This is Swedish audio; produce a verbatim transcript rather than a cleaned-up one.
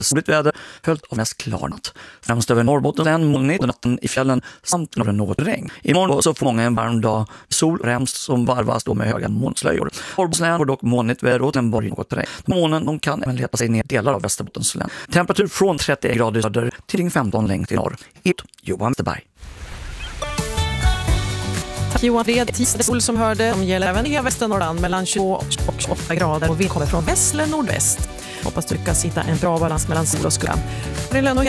soligt väder följt av mest klarnat. Främst över Norrbotten sen molnigt och natten i fjällen samt något regn. Imorgon så får många en varm dag sol främst som varvas då med höga molnslöjor. Norrbottens får dock molnigt väder och en borg något regn. Månen de kan även leta sig ner delar av Västerbottens län. Temperatur från trettio grader söder till femton längst i norr. It Johan Westerberg. Tack Johan Fred. Tisdag sol som hörde om gäller även i Västernorrland mellan tjugo och tjugoåtta grader och vi kommer från väst eller nordväst. Hoppas du lyckas hitta en bra balans mellan sol och skugga.